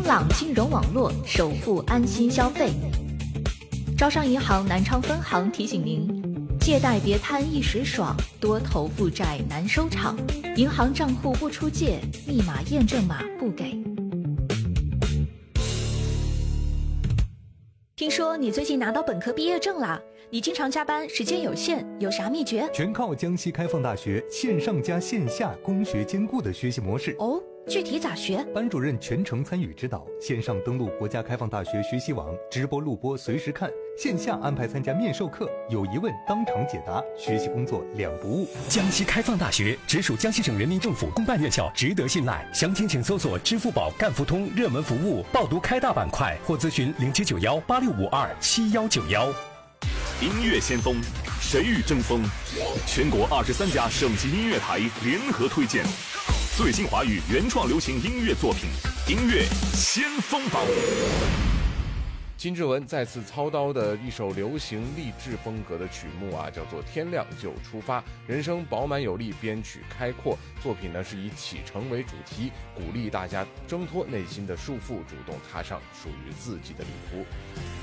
朗金融网络，守护安心消费。招商银行南昌分行提醒您：借贷别贪一时爽，多头负债难收场。银行账户不出借，密码验证码不给。听说你最近拿到本科毕业证啦？你经常加班，时间有限，有啥秘诀？ 全靠江西开放大学线上加线下工学兼顾的学习模式。 哦，具体咋学？ 班主任全程参与指导，线上登录国家开放大学学习网，直播录播随时看；线下安排参加面授课，有疑问当场解答，学习工作两不误。 江西开放大学直属江西省人民政府公办院校，值得信赖。详情请搜索支付宝赣付通热门服务报读开大板块，或咨询079186527191。 音乐先锋，谁与争锋？全国23家省级音乐台联合推荐最新华语原创流行音乐作品，音乐先锋榜。 金志文再次操刀的一首流行励志风格的曲目啊，叫做《天亮就出发》，人声饱满有力，编曲开阔。作品呢是以启程为主题，鼓励大家挣脱内心的束缚，主动踏上属于自己的旅途。